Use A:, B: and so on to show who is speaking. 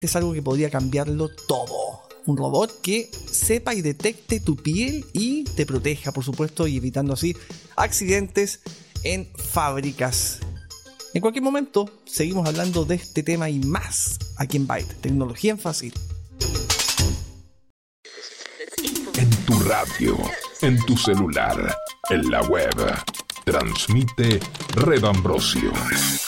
A: es algo que podría cambiarlo todo. Un robot que sepa y detecte tu piel y te proteja, por supuesto, y evitando así accidentes en fábricas. En cualquier momento seguimos hablando de este tema y más aquí en Byte, tecnología en fácil.
B: En tu radio, en tu celular, en la web, transmite Red Ambrosio.